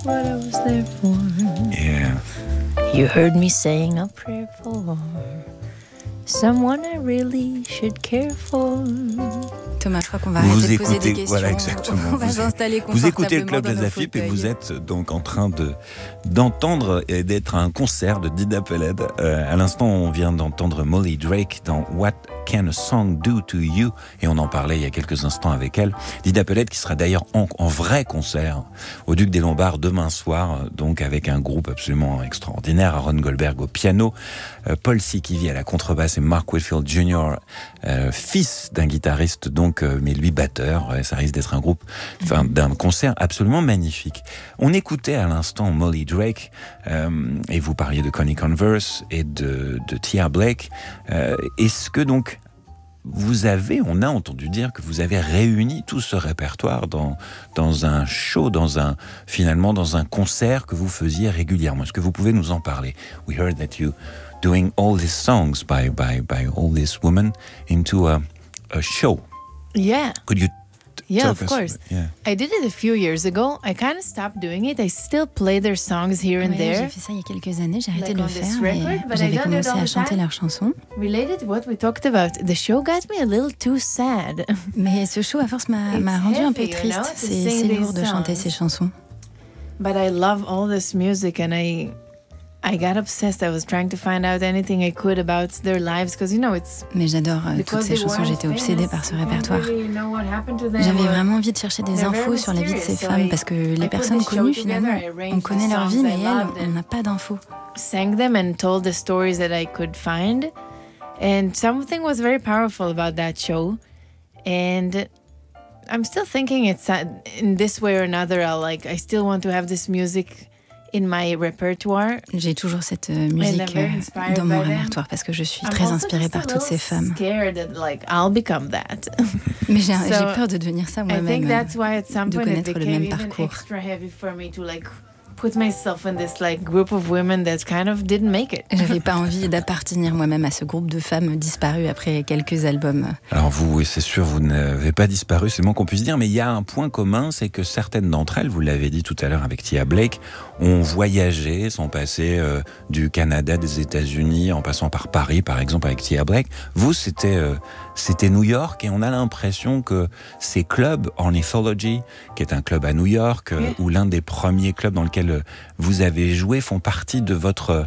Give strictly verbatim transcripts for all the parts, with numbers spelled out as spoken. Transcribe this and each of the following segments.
what I was there for. Yeah. You heard me saying a prayer for someone I really should care for. Thomas, je crois qu'on va vous arrêter de poser écoutez, des questions. voilà, exactement. On va vous, s'installer vous écoutez le confortablement Club des dans nos Afip et fauteuils. vous êtes donc en train de, d'entendre et d'être à un concert de Dida Peled. Euh, à l'instant, on vient d'entendre Molly Drake dans What Can a Song Do to You? Et on en parlait il y a quelques instants avec elle. Dida Peled qui sera d'ailleurs en, en vrai concert au Duc des Lombards demain soir, donc avec un groupe absolument extraordinaire. Aaron Goldberg au piano, euh, Paul Sikivi à la contrebasse et Mark Whitfield junior, euh, fils d'un guitariste donc, euh, mais lui batteur. Ouais, ça risque d'être un groupe, enfin, d'un concert absolument magnifique. On écoutait à l'instant Molly Drake euh, et vous parliez de Connie Converse et de, de Tia Blake. Euh, est-ce que donc vous avez, on a entendu dire que vous avez réuni tout ce répertoire dans, dans un show, dans un, finalement dans un concert que vous faisiez régulièrement. Est-ce que vous pouvez nous en parler? We heard that you doing all these songs by, by, by all these women into a, a show. Yeah. Could you Yeah, talk of us- course. Yeah. I did it a few years ago. I kind of stopped doing it. I still play their songs here and Ouais, j'ai there. fait ça il y a quelques années, j'ai arrêté Like de on le this faire, mais record, but I j'avais don't do it commencé all à the chanter time. leurs chansons. Related to what we talked about, the show got me a little too sad. Mais ce show, à force, m'a, It's m'a rendu un peu heavy, you know, triste. to C'est, sing c'est these lourd de chanter songs. ces chansons. But I love all this music, and I, I got obsessed. I was trying to find out anything I could about their lives, because you know it's. Mais j'adore euh, toutes because ces they chansons, weren't j'étais obsédée famous, par ce you can't répertoire. really know what happened to them J'avais or- vraiment envie de chercher des They're infos very sur la vie de ces mysterious, femmes, so parce que I les put personnes this show connues, together, finalement, I arranged on the connaît leur vie, songs mais I elles, loved on and- n'a pas d'infos. sang them and told the stories that I could find. And something was very powerful about that show. And I'm still thinking it's uh, in this way or another. I'll like, I still want to have this music in my repertoire. J'ai toujours cette euh, musique very euh, inspired dans mon by them. répertoire, parce que je suis I'm très also inspirée just a par toutes ces little femmes. scared that like I'll become that. Mais j'ai, So, j'ai peur de devenir ça I moi-même. think euh. that's why at some de point it connaître le became même even parcours. extra heavy for me to like put myself in this like group of women that kind of didn't make it. J'avais pas envie d'appartenir moi-même à ce groupe de femmes disparues après quelques albums. Alors vous, oui, c'est sûr, vous n'avez pas disparu, c'est le moins qu'on puisse dire, mais il y a un point commun, c'est que certaines d'entre elles, vous l'avez dit tout à l'heure avec Tia Blake, ont voyagé, sont passées euh, du Canada, des États-Unis, en passant par Paris, par exemple, avec Tia Blake. Vous, c'était, euh, c'était New York, et on a l'impression que ces clubs, Ornithology, qui est un club à New York, euh, Yeah. ou l'un des premiers clubs dans lequel vous avez joué, font partie de votre...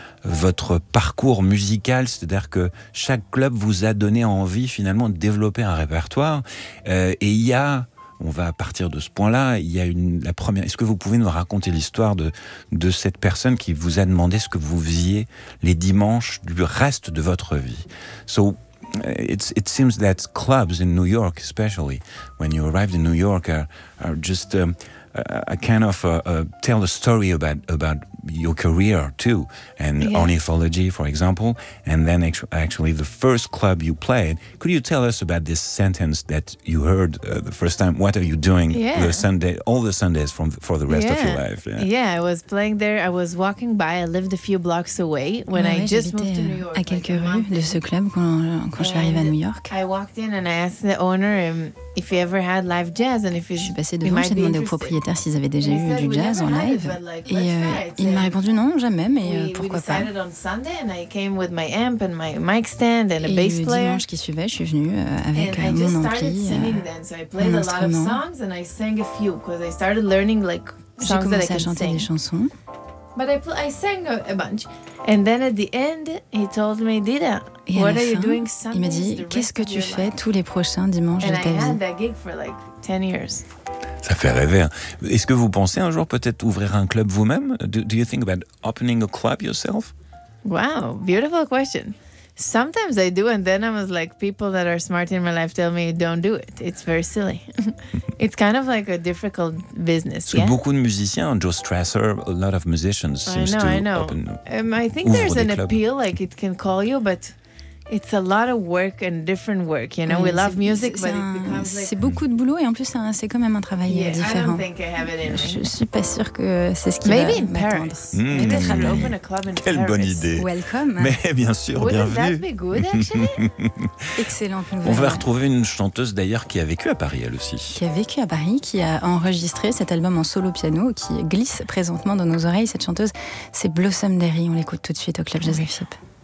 votre parcours musical, c'est-à-dire que chaque club vous a donné envie finalement de développer un répertoire. Euh, et il y a, on va partir de ce point-là, il y a une, la première. Est-ce que vous pouvez nous raconter l'histoire de de cette personne qui vous a demandé ce que vous faisiez les dimanches du reste de votre vie? So. It's, it seems that clubs in New York, especially when you arrived in New York, are, are just um, a, a kind of uh, uh, tell a story about about your career too, and Yeah. ornithology, for example, and then actu- actually the first club you played. Could you tell us about this sentence that you heard uh, the first time? What are you doing Yeah. the Sunday, all the Sundays from for the rest of your life? Yeah. Yeah, I was playing there. I was walking by. I lived a few blocks away when Ouais, I ouais, just moved j'habitais to New euh, York. à like quelques a rues month de in. ce club quand, quand je suis arrivée à And New York. I walked in and I asked the owner um, if he ever had live jazz and if Je suis passée he devant, might j'ai be demandé aux interested. propriétaires s'ils avaient déjà And he eu said, du "We jazz en never had it, live. but, like, Et let's euh, try it." il m'a And répondu non, jamais, mais euh, we, we pourquoi pas. decided on Sunday and I came with my amp and my mic stand and a Et bass le player. dimanche qui suivait, je suis venue euh, And avec I euh, just mon started ampli. singing euh, then. So I played mon a lot of instrument. songs and I sang a few because I started learning like J'ai songs that I commencé à could chanter sing. des chansons. But I, pl- I sang a, a bunch. And then at the end, he told me, Dida, Et à what la are you fin, doing il Sundays m'a dit, the qu'est-ce rest que of tu your fais life? tous les prochains dimanches And de I ta had vie? that gig for like ten years. Ça fait rêver. Hein. Est-ce que vous pensez un jour peut-être ouvrir un club vous-même? Do, do you think about opening a club yourself? Wow, beautiful question. Sometimes I do, and then I was like, people that are smart in my life tell me, don't do it. It's very silly. It's kind of like a difficult business, Parce que yeah? beaucoup de musiciens, Joe Strasser, a lot of musicians I seems know, to I know. open. Um, I think Ouvre there's des an clubs. appeal, like it can call you, but It's a lot of work and different work, you know. Oui, we love c'est- music, c'est but un- it becomes like... c'est beaucoup de boulot et en plus c'est un- c'est quand même un travail Yeah, euh, I différent. don't think I have it in Je me. suis pas sûre que c'est ce qui Maybe va in m'attendre. Paris. Mm. Maybe I should Mmh. open a club in Quelle Paris. bonne idée. Welcome. Mais bien sûr, Wouldn't that bienvenue. be good, actually? Excellente nouvelle. On va retrouver une chanteuse d'ailleurs qui a vécu à Paris, elle aussi. Qui a vécu à Paris, qui a enregistré cet album en solo piano, qui glisse présentement dans nos oreilles. Cette chanteuse, c'est Blossom Derry. On l'écoute tout de suite au Club Jazz F I P.